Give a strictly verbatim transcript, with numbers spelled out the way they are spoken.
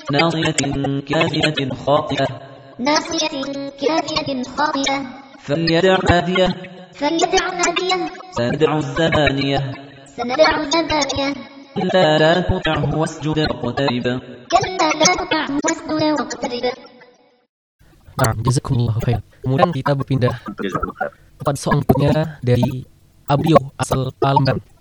ناصية كاذبة خاطئة ناصية كاذبة خاطئة فليدع ناديه فليدع ناديه سندع الزبانية سندع الزبانية كلا لا تطعه واسجد واقترب كلا لا تطعه واسجد واقترب. Nah, jazakumullahu khair. Kemudian kita berpindah kepada soal berikutnya dari Abdio asal Palembang.